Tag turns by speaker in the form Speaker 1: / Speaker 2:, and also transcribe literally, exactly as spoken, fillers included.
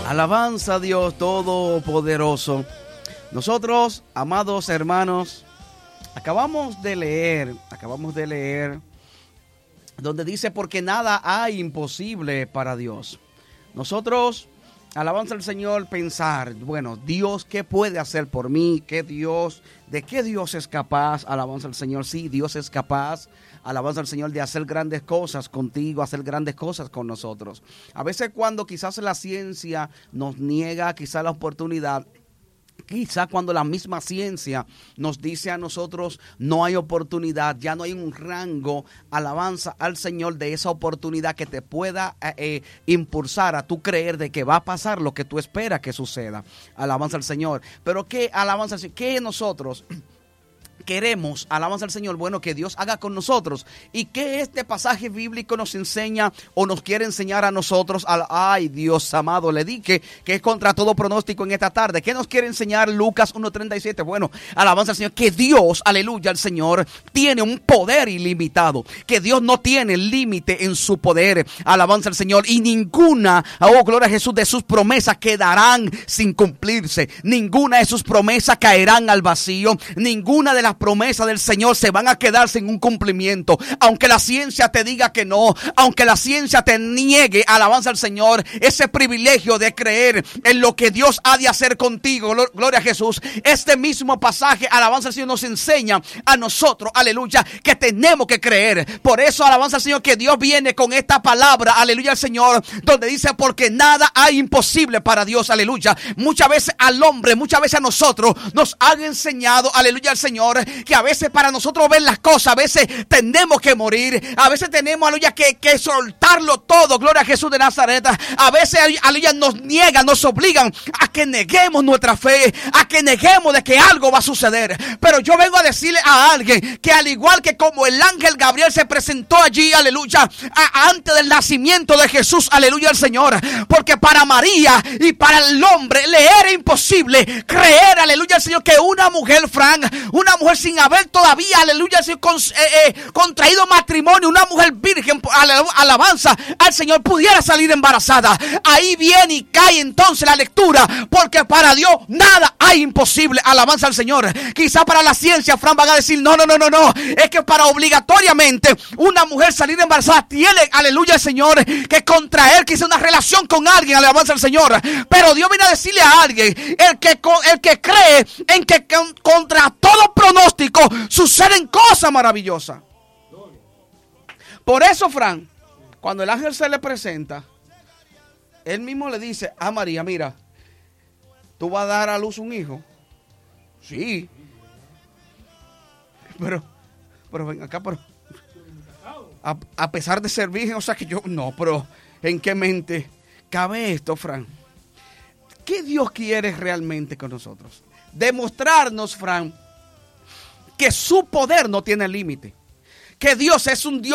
Speaker 1: Alabanza a Dios Todopoderoso. Nosotros, amados hermanos, acabamos de leer, acabamos de leer, donde dice, porque nada hay imposible para Dios. Nosotros, alabanza al Señor, pensar, bueno, Dios, ¿qué puede hacer por mí? ¿Qué Dios, de qué Dios es capaz? Alabanza al Señor, sí, Dios es capaz. Alabanza al Señor de hacer grandes cosas contigo, hacer grandes cosas con nosotros. A veces cuando quizás la ciencia nos niega quizás la oportunidad, quizá cuando la misma ciencia nos dice a nosotros no hay oportunidad, ya no hay un rango, alabanza al Señor, de esa oportunidad que te pueda eh, impulsar a tú creer de que va a pasar lo que tú esperas que suceda. Alabanza al Señor. Pero ¿qué alabanza al Señor? ¿Qué nosotros queremos? Alabanza al Señor, bueno, que Dios haga con nosotros. ¿Y qué este pasaje bíblico nos enseña o nos quiere enseñar a nosotros? Al, ay, Dios amado, le dije que es contra todo pronóstico en esta tarde. ¿Qué nos quiere enseñar Lucas uno treinta y siete? Bueno, alabanza al Señor, que Dios, aleluya, al Señor tiene un poder ilimitado, que Dios no tiene límite en su poder. Alabanza al Señor, y ninguna, oh gloria a Jesús, de sus promesas quedarán sin cumplirse. Ninguna de sus promesas caerán al vacío. Ninguna de las promesas del Señor se van a quedar sin un cumplimiento. Aunque la ciencia te diga que no, aunque la ciencia te niegue, alabanza al Señor, ese privilegio de creer en lo que Dios ha de hacer contigo, gloria a Jesús. Este mismo pasaje, alabanza al Señor, nos enseña a nosotros, aleluya, que tenemos que creer. Por eso, alabanza al Señor, que Dios viene con esta palabra, aleluya al Señor, donde dice, porque nada hay imposible para Dios, aleluya. Muchas veces al hombre, muchas veces a nosotros nos han enseñado, aleluya al Señor, que a veces para nosotros ver las cosas, a veces tenemos que morir, a veces tenemos, aleluya, que, que soltarlo todo, gloria a Jesús de Nazaret. A veces, aleluya, nos niegan, nos obligan a que neguemos nuestra fe, a que neguemos de que algo va a suceder. Pero yo vengo a decirle a alguien que al igual que como el ángel Gabriel se presentó allí, aleluya, a, antes del nacimiento de Jesús, aleluya al Señor, porque para María y para el hombre le era imposible creer, aleluya al Señor, que una mujer, Frank, una mujer sin haber todavía, aleluya, con, eh, eh, contraído matrimonio, una mujer virgen, alabanza al Señor, pudiera salir embarazada. Ahí viene y cae entonces la lectura, porque para Dios nada hay imposible, alabanza al Señor. Quizá para la ciencia, Fran, van a decir, no, no, no, no, no, es que para obligatoriamente una mujer salir embarazada tiene, aleluya al Señor, que contraer quizá una relación con alguien, alabanza al Señor. Pero Dios viene a decirle a alguien, el que, el que cree en que con, contra todo pronóstico suceden cosas maravillosas. Por eso, Fran, cuando el ángel se le presenta, él mismo le dice a María, mira, tú vas a dar a luz un hijo. Sí. Pero, pero ven acá, pero a, a pesar de ser virgen, o sea que yo, no, pero ¿en qué mente cabe esto, Fran? ¿Qué Dios quiere realmente con nosotros? Demostrarnos, Fran, que su poder no tiene límite. Que Dios es un Dios